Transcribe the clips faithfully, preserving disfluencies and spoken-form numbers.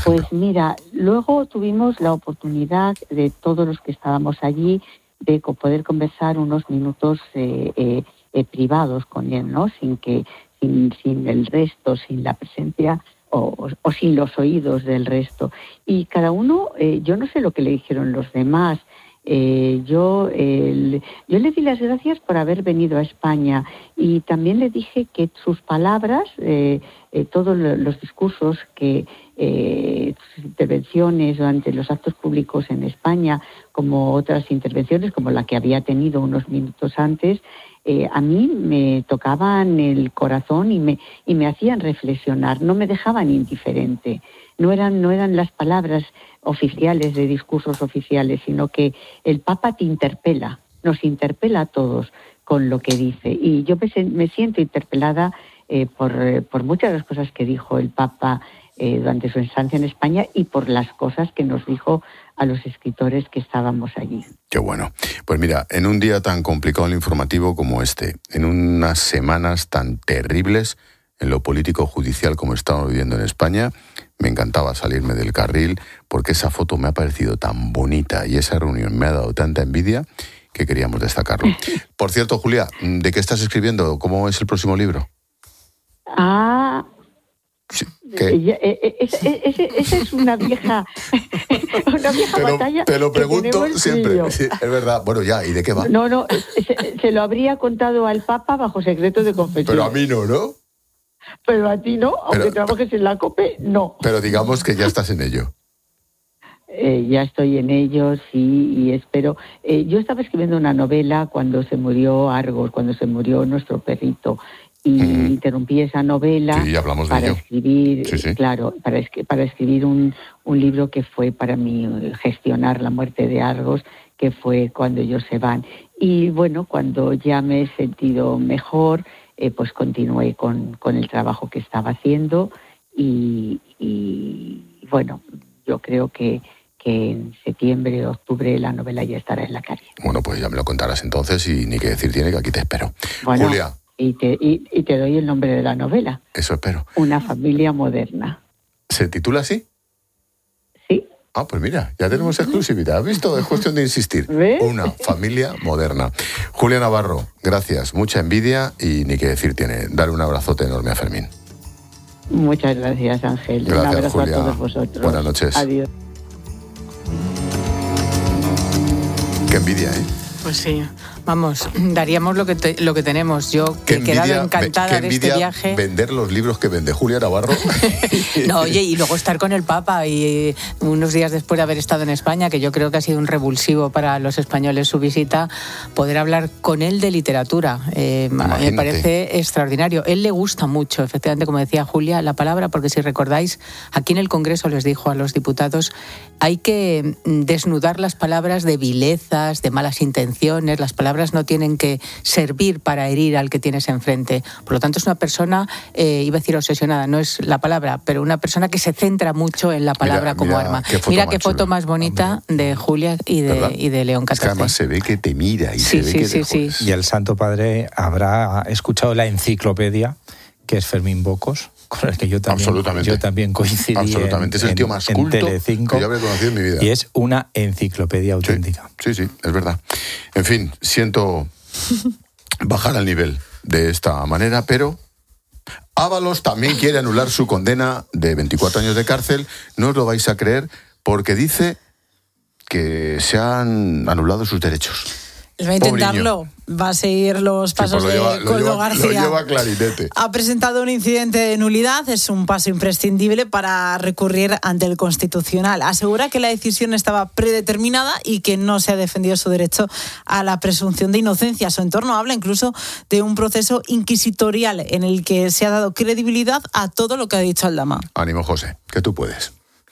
ejemplo? Pues mira, luego tuvimos la oportunidad de todos los que estábamos allí de poder conversar unos minutos eh, eh, eh, privados con él, ¿no? Sin que, sin, sin el resto, sin la presencia o, o sin los oídos del resto. Y cada uno, eh, yo no sé lo que le dijeron los demás. Eh, yo, eh, yo le di las gracias por haber venido a España y también le dije que sus palabras, eh, eh, todos los discursos, que eh, sus intervenciones durante los actos públicos en España, como otras intervenciones, como la que había tenido unos minutos antes, eh, a mí me tocaban el corazón y me, y me hacían reflexionar, no me dejaban indiferente. No eran, no eran las palabras oficiales de discursos oficiales, sino que el Papa te interpela, nos interpela a todos con lo que dice. Y yo me, me siento interpelada eh, por, eh, por muchas de las cosas que dijo el Papa eh, durante su estancia en España y por las cosas que nos dijo a los escritores que estábamos allí. Qué bueno. Pues mira, en un día tan complicado en lo informativo como este, en unas semanas tan terribles en lo político judicial como estamos viviendo en España, me encantaba salirme del carril porque esa foto me ha parecido tan bonita y esa reunión me ha dado tanta envidia que queríamos destacarlo. Por cierto, Julia, ¿de qué estás escribiendo? ¿Cómo es el próximo libro? Ah... Sí, ¿qué? Esa es, es, es una vieja, una vieja te lo, batalla. Te lo pregunto siempre. Sí, es verdad. Bueno, ya, ¿y de qué va? No, no, se, se lo habría contado al Papa bajo secreto de confesión. Pero a mí no, ¿no? Pero a ti no, aunque pero, trabajes en la COPE, no. Pero digamos que ya estás en ello. Eh, ya estoy en ello, sí, y espero... Eh, yo estaba escribiendo una novela cuando se murió Argos, cuando se murió nuestro perrito, y mm. interrumpí esa novela sí, hablamos de para ello. escribir, sí, sí. claro, para, para escribir un, un libro que fue para mí gestionar la muerte de Argos, que fue cuando ellos se van. Y bueno, cuando ya me he sentido mejor, eh, pues continué con, con el trabajo que estaba haciendo y, y bueno, yo creo que, que en septiembre o octubre la novela ya estará en la calle. Bueno, pues ya me lo contarás entonces y ni que decir tiene que aquí te espero. Bueno, Julia. Y te, y, y te doy el nombre de la novela. Eso espero. Una familia moderna. ¿Se titula así? Sí. Ah, pues mira, ya tenemos exclusividad. ¿Has visto? Es cuestión de insistir. ¿Ves? Una familia moderna. Julia Navarro, gracias. Mucha envidia y ni que decir tiene. Dale un abrazote enorme a Fermín. Muchas gracias, Ángel. Gracias, un abrazo Julia. a todos vosotros. Buenas noches. Adiós. Qué envidia, ¿eh? Pues sí, vamos, daríamos lo que te, lo que tenemos. Yo que he quedado encantada qué de este viaje. Vender los libros que vende Julia Navarro. No, oye, y luego estar con el Papa y unos días después de haber estado en España, que yo creo que ha sido un revulsivo para los españoles su visita, poder hablar con él de literatura. Eh, me parece extraordinario. Él le gusta mucho, efectivamente, como decía Julia, la palabra, porque si recordáis, aquí en el Congreso les dijo a los diputados, hay que desnudar las palabras de vilezas, de malas intenciones. Las palabras no tienen que servir para herir al que tienes enfrente. Por lo tanto, es una persona, eh, iba a decir obsesionada, no es la palabra, pero una persona que se centra mucho en la palabra mira, como mira arma. Qué mira qué foto más bonita Hombre. de Julia y de, y de León catorce. Es que además se ve que te mira y sí, se ve sí, que sí, te sí. Y el Santo Padre habrá escuchado la enciclopedia, que es Fermín Bocos, con el que yo también, Absolutamente. Yo también coincidí. Absolutamente, en, es el tío más culto Telecinco, que yo habría conocido en mi vida. Y es una enciclopedia auténtica. Sí, sí, sí, es verdad. En fin, siento bajar al nivel de esta manera, pero Ábalos también quiere anular su condena de veinticuatro años de cárcel. No os lo vais a creer, porque dice que se han anulado sus derechos. Va a intentarlo, va a seguir los pasos sí, pues lleva, de Coldo lleva, García. Lo lleva clarinete. Ha presentado un incidente de nulidad, es un paso imprescindible para recurrir ante el Constitucional. Asegura que la decisión estaba predeterminada y que no se ha defendido su derecho a la presunción de inocencia. Su entorno habla incluso de un proceso inquisitorial en el que se ha dado credibilidad a todo lo que ha dicho Aldama. Ánimo, José, que tú puedes.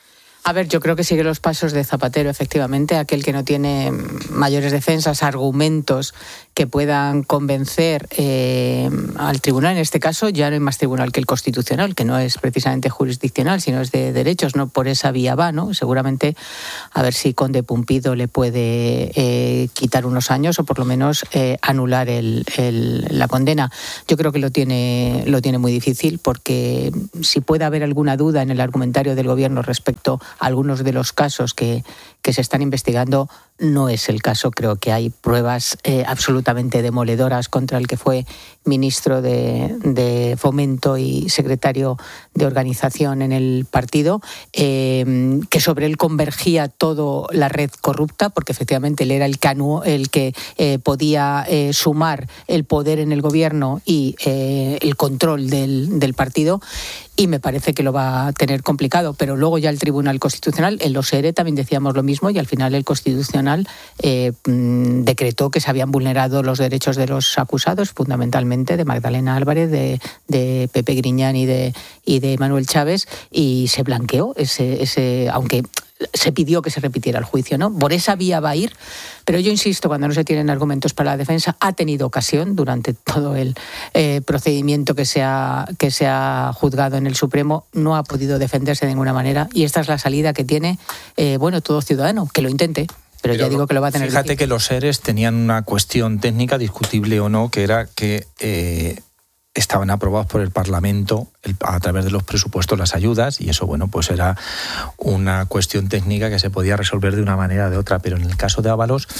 A ver, yo creo que sigue los pasos de Zapatero, efectivamente, aquel que no tiene mayores defensas, argumentos que puedan convencer eh, al tribunal. En este caso ya no hay más tribunal que el Constitucional, que no es precisamente jurisdiccional, sino es de derechos, no por esa vía va, ¿no? Seguramente a ver si Conde Pumpido le puede eh, quitar unos años o por lo menos eh, anular el, el, la condena. Yo creo que lo tiene, lo tiene muy difícil, porque si puede haber alguna duda en el argumentario del Gobierno respecto a algunos de los casos que, que se están investigando, no es el caso. Creo que hay pruebas eh, absolutamente demoledoras contra el que fue ministro de, de Fomento y secretario de Organización en el partido, eh, que sobre él convergía toda la red corrupta, porque efectivamente él era el, canu, el que eh, podía eh, sumar el poder en el Gobierno y eh, el control del, del partido. Y me parece que lo va a tener complicado, pero luego ya el Tribunal Constitucional, en los E R E también decíamos lo mismo, y al final el Constitucional eh, decretó que se habían vulnerado los derechos de los acusados, fundamentalmente de Magdalena Álvarez, de, de Pepe Griñán y de, y de Manuel Chávez, y se blanqueó ese, ese aunque se pidió que se repitiera el juicio, ¿no? Por esa vía va a ir, pero yo insisto, cuando no se tienen argumentos para la defensa, ha tenido ocasión durante todo el eh, procedimiento que se, ha, que se ha juzgado en el Supremo, no ha podido defenderse de ninguna manera, y esta es la salida que tiene, eh, bueno, todo ciudadano, que lo intente. Pero, pero ya digo que lo va a tener Fíjate difícil. Que los E R Es tenían una cuestión técnica, discutible o no, que era que eh, estaban aprobados por el Parlamento el, a través de los presupuestos las ayudas, y eso, bueno, pues era una cuestión técnica que se podía resolver de una manera o de otra. Pero en el caso de Ábalos,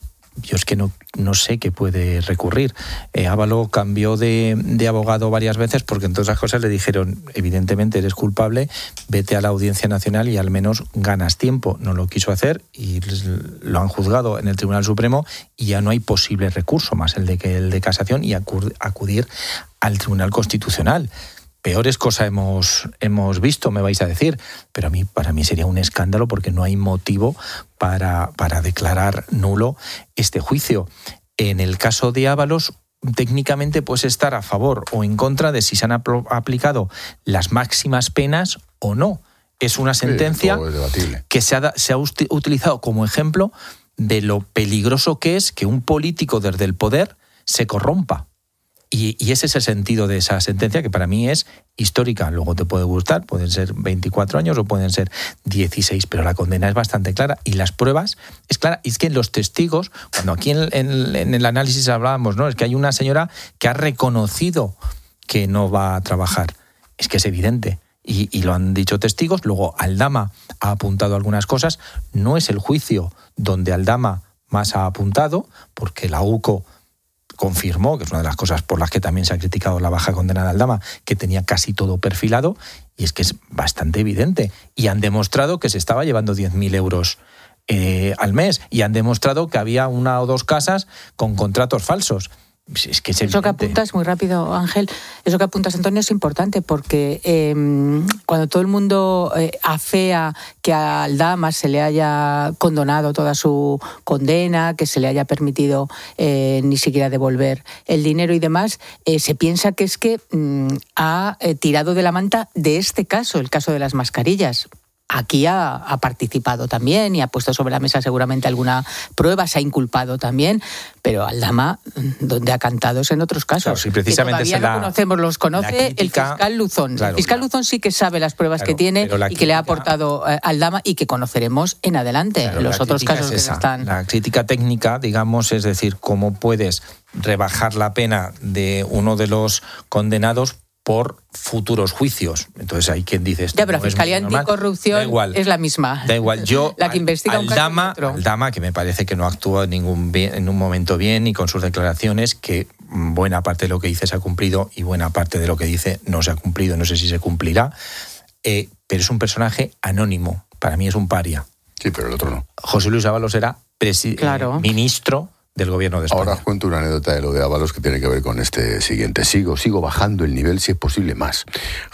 yo es que no, no sé qué puede recurrir. Eh, Ábalos cambió de, de abogado varias veces porque, entre otras cosas, le dijeron, evidentemente eres culpable, vete a la Audiencia Nacional y al menos ganas tiempo. No lo quiso hacer y lo han juzgado en el Tribunal Supremo, y ya no hay posible recurso más el de, que el de casación y acudir al Tribunal Constitucional. Peores cosas hemos, hemos visto, me vais a decir, pero a mí, para mí sería un escándalo, porque no hay motivo para, para declarar nulo este juicio. En el caso de Ábalos, técnicamente puedes estar a favor o en contra de si se han apl- aplicado las máximas penas o no. Es una sentencia sí, que se ha, se ha usti- utilizado como ejemplo de lo peligroso que es que un político desde el poder se corrompa. Y, y ese es el sentido de esa sentencia, que para mí es histórica. Luego te puede gustar, pueden ser veinticuatro años o pueden ser dieciséis, pero la condena es bastante clara y las pruebas es clara. Y es que los testigos, cuando aquí en, en, en el análisis hablábamos, ¿no? Es que hay una señora que ha reconocido que no va a trabajar. Es que es evidente. Y, y lo han dicho testigos. Luego Aldama ha apuntado algunas cosas. No es el juicio donde Aldama más ha apuntado, porque la U C O confirmó, que es una de las cosas por las que también se ha criticado la baja condena de Aldama, que tenía casi todo perfilado, y es que es bastante evidente. Y han demostrado que se estaba llevando diez mil euros eh, al mes, y han demostrado que había una o dos casas con contratos falsos. Es que es eso que apuntas, muy rápido, Ángel, eso que apuntas, Antonio, es importante, porque eh, cuando todo el mundo eh, afea que a Aldama se le haya condonado toda su condena, que se le haya permitido eh, ni siquiera devolver el dinero y demás, eh, se piensa que es que mm, ha eh, tirado de la manta de este caso, el caso de las mascarillas. Aquí ha, ha participado también y ha puesto sobre la mesa seguramente alguna prueba, se ha inculpado también, pero Aldama, donde ha cantado es en otros casos. Claro, sí, precisamente que todavía no la, conocemos, los conoce crítica, el fiscal Luzón. Claro, el fiscal claro, Luzón sí que sabe las pruebas claro, que tiene y crítica, que le ha aportado eh, Aldama y que conoceremos en adelante. Claro, los otros casos es que se están... La crítica técnica, digamos, es decir, cómo puedes rebajar la pena de uno de los condenados por futuros juicios. Entonces hay quien dice esto. Ya, pero no Fiscalía es Anticorrupción es la misma. Da igual. Yo, la que investiga un Aldama, caso y otro. Aldama, que me parece que no actúa en ningún bien, en un momento bien, y con sus declaraciones, que buena parte de lo que dice se ha cumplido y buena parte de lo que dice no se ha cumplido. No sé si se cumplirá. Eh, pero es un personaje anónimo. Para mí es un paria. Sí, pero el otro no. José Luis Ábalos era presi- claro. eh, ministro del Gobierno de España. Ahora os cuento una anécdota de lo de Ábalos que tiene que ver con este siguiente. Sigo, sigo bajando el nivel, si es posible, más. Ja-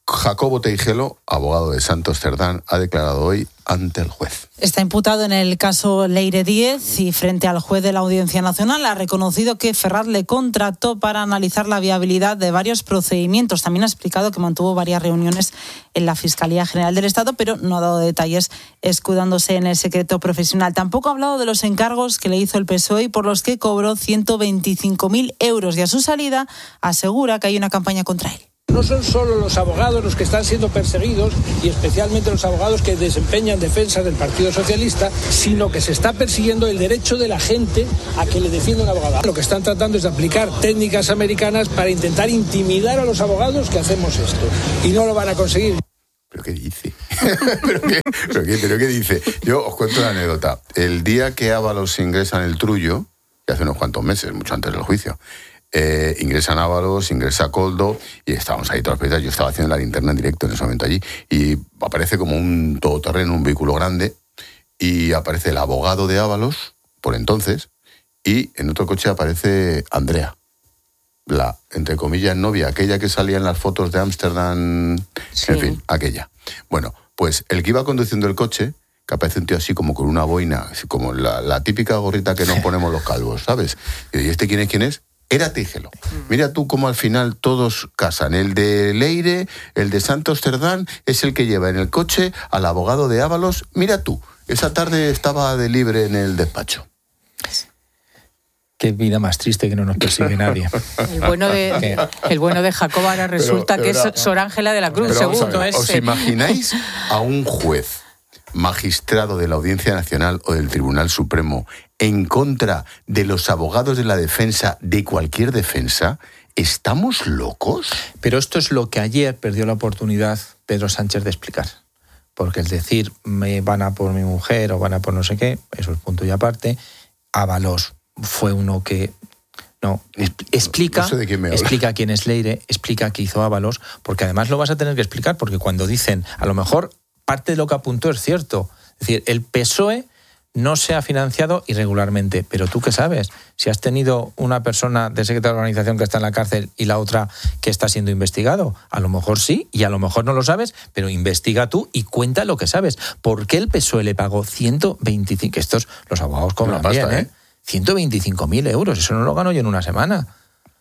Jacobo Teijelo, abogado de Santos Cerdán, ha declarado hoy ante el juez. Está imputado en el caso Leire Díez y frente al juez de la Audiencia Nacional ha reconocido que Ferraz le contrató para analizar la viabilidad de varios procedimientos. También ha explicado que mantuvo varias reuniones en la Fiscalía General del Estado, pero no ha dado detalles escudándose en el secreto profesional. Tampoco ha hablado de los encargos que le hizo el P S O E y por los que cobró ciento veinticinco mil euros. Y a su salida asegura que hay una campaña contra él. No son solo los abogados los que están siendo perseguidos, y especialmente los abogados que desempeñan defensas del Partido Socialista, sino que se está persiguiendo el derecho de la gente a que le defienda un abogado. Lo que están tratando es de aplicar técnicas americanas para intentar intimidar a los abogados que hacemos esto. Y no lo van a conseguir. ¿Pero qué dice? ¿Pero, qué, pero, qué, ¿Pero qué dice? Yo os cuento una anécdota. El día que Ábalos ingresa en el Trullo, que hace unos cuantos meses, mucho antes del juicio, Eh, ingresan Ábalos, ingresa Koldo y estábamos ahí todas las veces. Yo estaba haciendo la linterna en directo en ese momento allí y aparece como un todoterreno, un vehículo grande, y aparece el abogado de Ábalos, por entonces, y en otro coche aparece Andrea, la, entre comillas, novia, aquella que salía en las fotos de Ámsterdam, sí. En fin, aquella. Bueno, pues el que iba conduciendo el coche, que aparece un tío así como con una boina, así como la, la típica gorrita que nos ponemos los calvos, ¿sabes? Y ¿este quién es? ¿Quién es? Era Teijelo. Mira tú cómo al final todos casan. El de Leire, el de Santos Cerdán, es el que lleva en el coche al abogado de Ábalos. Mira tú, esa tarde estaba de libre en el despacho. Qué vida más triste que no nos persigue nadie. El bueno de, el bueno de Jacob ahora resulta pero, que verdad, es Sor Ángela de la Cruz, segundo es. ¿Os imagináis a un juez, magistrado de la Audiencia Nacional o del Tribunal Supremo, en contra de los abogados de la defensa, de cualquier defensa? ¿Estamos locos? Pero esto es lo que ayer perdió la oportunidad Pedro Sánchez de explicar. Porque el decir, me van a por mi mujer o van a por no sé qué, eso es punto y aparte. Ábalos fue uno que no explica, no sé de quién me habla. Explica quién es Leire, explica qué hizo Ábalos, porque además lo vas a tener que explicar, porque cuando dicen, a lo mejor parte de lo que apuntó es cierto. Es decir, el P S O E no se ha financiado irregularmente, pero tú qué sabes, si has tenido una persona de secretario de organización que está en la cárcel y la otra que está siendo investigado, a lo mejor sí y a lo mejor no lo sabes, pero investiga tú y cuenta lo que sabes. ¿Por qué el P S O E le pagó ciento veinticinco? Estos, los abogados cobran pasta, bien, ¿eh? ¿eh? ciento veinticinco mil euros, eso no lo gano yo en una semana.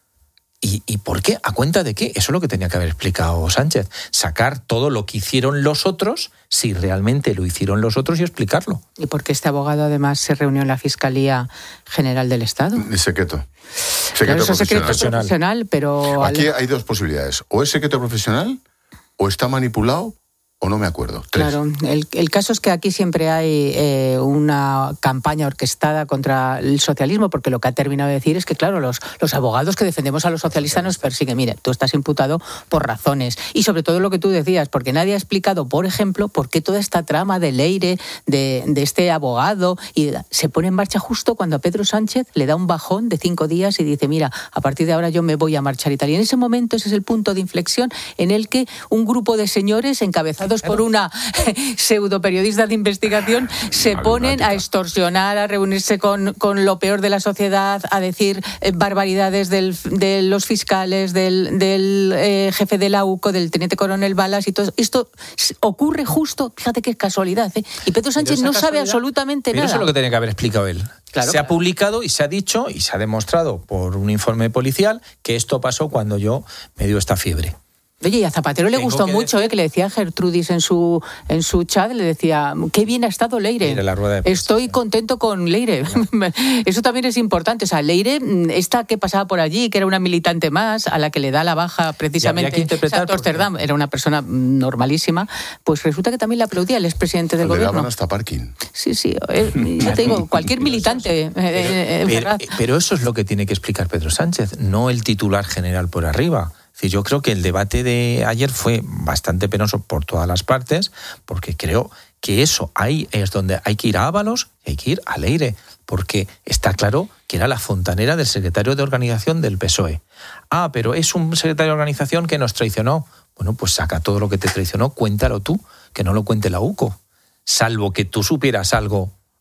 ¿Y, ¿Y por qué? ¿A cuenta de qué? Eso es lo que tenía que haber explicado Sánchez. Sacar todo lo que hicieron los otros, si realmente lo hicieron los otros, y explicarlo. ¿Y por qué este abogado además se reunió en la Fiscalía General del Estado? Es secreto. Secreto claro, eso es secreto profesional, pero... Aquí hay dos posibilidades. O es secreto profesional, o está manipulado, o no me acuerdo. Tres. Claro, el, el caso es que aquí siempre hay eh, una campaña orquestada contra el socialismo, porque lo que ha terminado de decir es que, claro, los, los abogados que defendemos a los socialistas nos persiguen. Mire, tú estás imputado por razones. Y sobre todo lo que tú decías, porque nadie ha explicado, por ejemplo, por qué toda esta trama de Leire, de, de este abogado, y se pone en marcha justo cuando a Pedro Sánchez le da un bajón de cinco días y dice, mira, a partir de ahora yo me voy a marchar y tal. Y en ese momento ese es el punto de inflexión en el que un grupo de señores encabezados por una pseudo periodista de investigación se ponen a extorsionar, a reunirse con, con lo peor de la sociedad, a decir eh, barbaridades del, de los fiscales, del, del eh, jefe de la U C O, del teniente coronel Balas y todo. Esto ocurre justo, fíjate qué casualidad, ¿eh? Y Pedro Sánchez no sabe absolutamente pero nada. Eso es lo que tenía que haber explicado él. Claro, se claro. ha publicado y se ha dicho y se ha demostrado por un informe policial que esto pasó cuando yo me dio esta fiebre. Oye, y a Zapatero le Tengo gustó que mucho, decir... eh, que le decía a Gertrudis en su en su chat, le decía, qué bien ha estado Leire. Leire la rueda de prensa, Estoy sí. contento con Leire. Eso también es importante. O sea, Leire, esta que pasaba por allí, que era una militante más, a la que le da la baja precisamente que interpretar Santos Cerdán, era una persona normalísima, pues resulta que también le aplaudía el expresidente del le gobierno. Le daban hasta parking. Sí, sí. Eh, ya te digo, cualquier militante eh, pero, eh, en pero, pero eso es lo que tiene que explicar Pedro Sánchez, no el titular general por arriba. Yo creo que el debate de ayer fue bastante penoso por todas las partes, porque creo que eso ahí es donde hay que ir a Ábalos y hay que ir a Leire, porque está claro que era la fontanera del secretario de organización del P S O E. Ah, pero es un secretario de organización que nos traicionó. Bueno, pues saca todo lo que te traicionó, cuéntalo tú, que no lo cuente la U C O. Salvo que tú supieras algo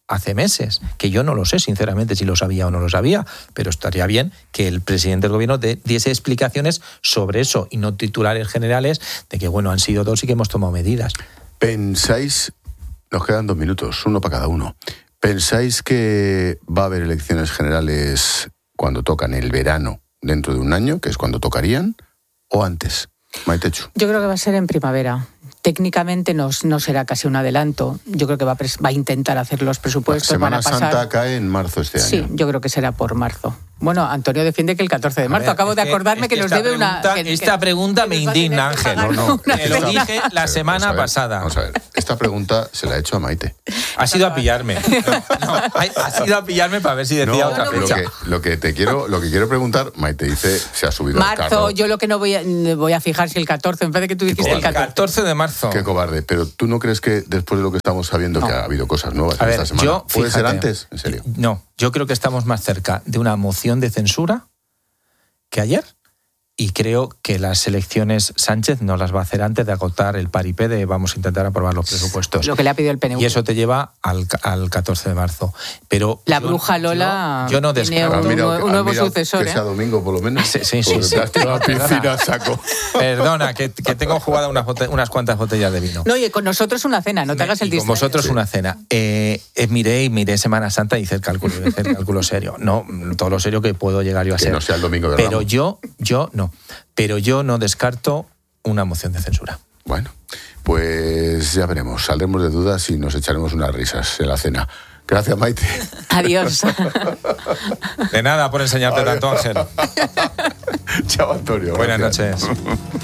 hace meses, que yo no lo sé, sinceramente, si lo sabía o no lo sabía, pero estaría bien que el presidente del gobierno de, diese explicaciones sobre eso y no titulares generales de que, bueno, han sido dos y que hemos tomado medidas. ¿Pensáis, nos quedan dos minutos, uno para cada uno, ¿pensáis que va a haber elecciones generales cuando tocan el verano dentro de un año, que es cuando tocarían, o antes? Maitechu. Yo creo que va a ser en primavera. Técnicamente no, no será casi un adelanto. Yo creo que va a, pres- va a intentar hacer los presupuestos. Semana van a pasar... Santa cae en marzo este año. Sí, yo creo que será por marzo. Bueno, Antonio defiende que el catorce de marzo. Ver, Acabo de que, acordarme que, que nos debe pregunta, una... Que, esta que, pregunta que me nos va a indigna, tener que Ángel. pagar No, no, una Te lo cena. dije la Pero, semana vamos a ver, pasada. Vamos a ver, esta pregunta se la he hecho a Maite. Ha sido a pillarme. No, no, ha sido a pillarme para ver si decía No, otra lo fecha. que, lo que te quiero, lo que quiero preguntar, Maite dice, se ha subido al Marzo, carro. yo lo que no voy a, voy a fijar si el catorce, en vez de que tú dijiste El el catorce. catorce de marzo. Qué cobarde, pero ¿tú no crees que después de lo que estamos sabiendo No. que ha habido cosas nuevas A en ver, esta semana? yo, ¿Puede ser fíjate, antes? En serio. No, yo creo que estamos más cerca de una moción de censura que ayer, y creo que las elecciones Sánchez no las va a hacer antes de agotar el paripé de vamos a intentar aprobar los presupuestos. Lo que le ha pedido el P N V. Y eso te lleva al, al catorce de marzo. Pero La yo- bruja Lola yo, yo no tiene descarto. ¿Has un, mirado nue- que- un has nuevo mirado sucesor. que ¿eh? sea domingo, por lo menos? Sí, sí, sí, Porque sí. te has tirado a la piscina a saco. Perdona, que, que tengo jugada unas, bote- unas cuantas botellas de vino. No, oye, con nosotros una cena, no te hagas el Y con distraído. vosotros Sí. una cena. Eh, eh, miré y miré Semana Santa y hice el cálculo, hice el cálculo serio. No, todo lo serio que puedo llegar yo a Que ser. no sea el domingo de Pero Ramos. yo, yo no. Pero yo no descarto una moción de censura. Bueno, pues ya veremos. Saldremos de dudas y nos echaremos unas risas en la cena. Gracias, Maite. Adiós. De nada por enseñarte tanto, Ángel. Chao, Antonio. Buenas Gracias. noches.